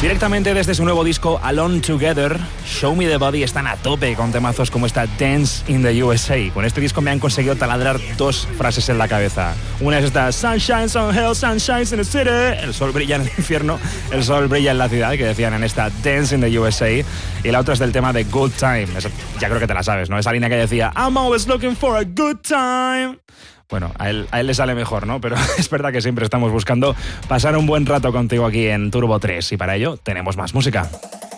Directamente desde su nuevo disco Alone Together, Show Me The Body están a tope con temazos como esta Dance in the USA. Con este disco me han conseguido taladrar dos frases en la cabeza. Una es esta: Sunshine on hell, sunshine in the city. El sol brilla en el infierno, el sol brilla en la ciudad, que decían en esta Dance in the USA. Y la otra es del tema de Good Time. Eso ya creo que te la sabes, ¿no? Esa línea que decía I'm always looking for a good time. Bueno, a él le sale mejor, ¿no? Pero es verdad que siempre estamos buscando pasar un buen rato contigo aquí en Turbo 3 y para ello tenemos más música.